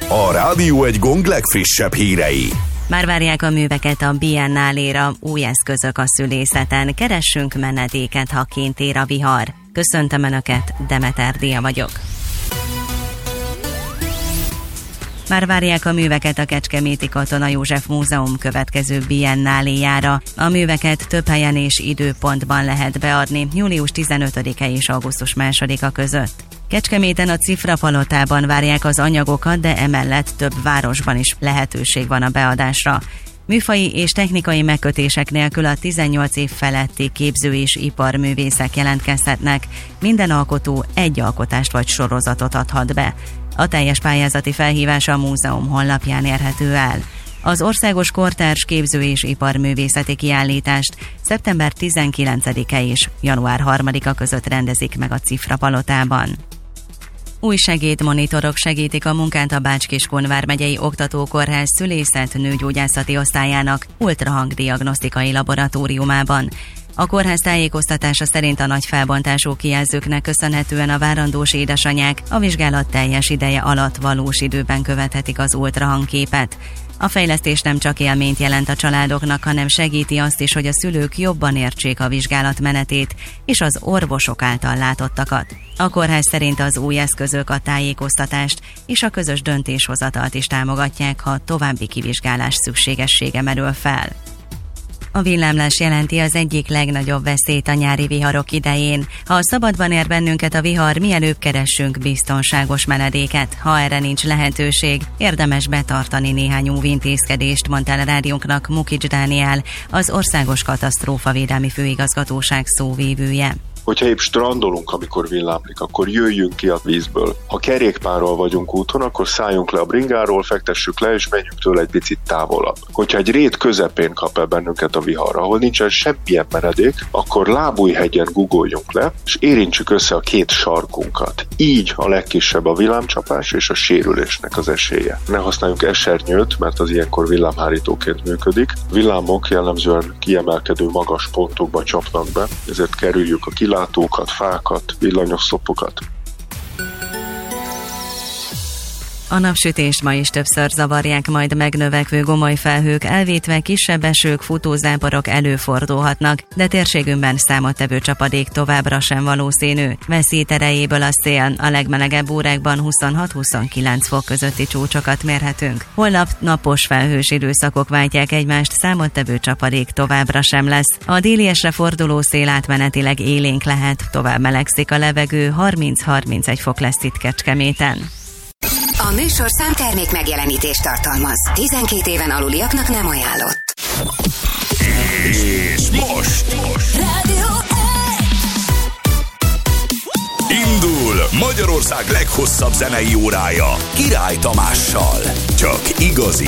A Rádió Egy gong legfrissebb hírei. Már várják a műveket a Biennáléra, új eszközök a szülészeten, keressünk menedéket, ha kint ér a vihar. Köszöntöm Önöket, Demeter Dia vagyok. Már várják a műveket a Kecskeméti Katona József Múzeum következő Biennáléjára. A műveket több helyen és időpontban lehet beadni, július 15-e és augusztus 2-a között. Kecskeméten a Cifra Palotában várják az anyagokat, de emellett több városban is lehetőség van a beadásra. Műfaji és technikai megkötések nélkül a 18 év feletti képző- és iparművészek jelentkezhetnek. Minden alkotó egy alkotást vagy sorozatot adhat be. A teljes pályázati felhívás a múzeum honlapján érhető el. Az országos kortárs képző- és iparművészeti kiállítást szeptember 19-e és január 3-a között rendezik meg a Cifra Palotában. Új segédmonitorok segítik a munkát a Bács-Kiskun vármegyei oktatókórház szülészet nőgyógyászati osztályának ultrahangdiagnosztikai laboratóriumában. A kórház tájékoztatása szerint a nagy felbontású kijelzőknek köszönhetően a várandós édesanyák a vizsgálat teljes ideje alatt valós időben követhetik az ultrahangképet. A fejlesztés nem csak élményt jelent a családoknak, hanem segíti azt is, hogy a szülők jobban értsék a vizsgálat menetét és az orvosok által látottakat. A kórház szerint az új eszközök a tájékoztatást és a közös döntéshozatalt is támogatják, ha további kivizsgálás szükségessége merül fel. A villámlás jelenti az egyik legnagyobb veszélyt a nyári viharok idején. Ha szabadban ér bennünket a vihar, mielőbb keressünk biztonságos menedéket. Ha erre nincs lehetőség, érdemes betartani néhány óvintézkedést, mondta el a rádiónknak Mukics Dániel, az Országos Katasztrófavédelmi Főigazgatóság szóvivője. Hogyha épp strandolunk, amikor villámlik, akkor jöjjünk ki a vízből. Ha kerékpárral vagyunk úton, akkor szálljunk le a bringáról, fektessük le, és menjünk tőle egy picit távolabb. Hogyha egy rét közepén kap el bennünket a vihar, ahol nincsen semmilyen menedék, akkor Lábújhegyen guggoljunk le, és érintsük össze a két sarkunkat. Így a legkisebb a villámcsapás és a sérülésnek az esélye. Ne használjunk esernyőt, mert az ilyenkor villámhárítóként működik. Villámok jellemzően kiemelkedő magas pontokba csapnak be, ezért kerüljük a kilátókat, fákat, villanyoszlopokat. A napsütést ma is többször zavarják majd megnövekvő gomoly felhők, elvétve kisebb esők, futózáporok előfordulhatnak, de térségünkben számottevő csapadék továbbra sem valószínű. Veszít erejéből a szél, a legmelegebb órákban 26-29 fok közötti csúcsokat mérhetünk. Holnap napos felhős időszakok váltják egymást, számottevő csapadék továbbra sem lesz. A déliesre forduló szél átmenetileg élénk lehet, tovább melegszik a levegő, 30-31 fok lesz itt Kecskeméten. A műsorszám termék megjelenítést tartalmaz. 12 éven aluliaknak nem ajánlott. És most Rádió indul Magyarország leghosszabb zenei órája Király Tamással. Csak igazi